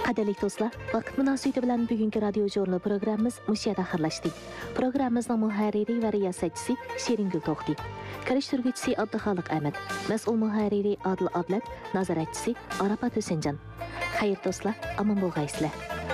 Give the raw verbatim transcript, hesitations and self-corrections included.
Qadrli do'stlar, vaqt munosabati bilan bugungi radio jurnal programmamiz mush yerda xayrlashdi. Programmamizning muharriri va riyosatchisi Sheringul To'xti, karishtiruvchisi Abduxoliq Ahmad, mas'ul muharriri Adil Ablat, nazoratchisi Arafat Husanjon. Xayr do'stlar, omon bo'lgaysizlar.